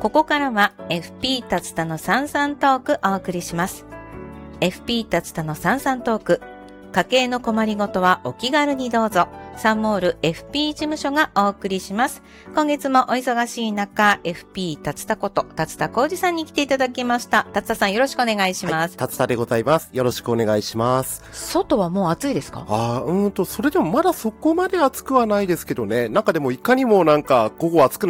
ここからは FP 達田のサンサントークお送りします。FP 達田のサンサントーク。家計の困りごとはお気軽にどうぞ。サンモール FP 事務所がお送りします。今月もお忙しい中、FP 達田こと達田浩二さんに来ていただきました。達田さんよろしくお願いします。 達田でございます。よろしくお願いします。 外はもう暑いですか？ それでもまだそこまで暑くはないですけどね。なんかでもいかにもなんか午後暑く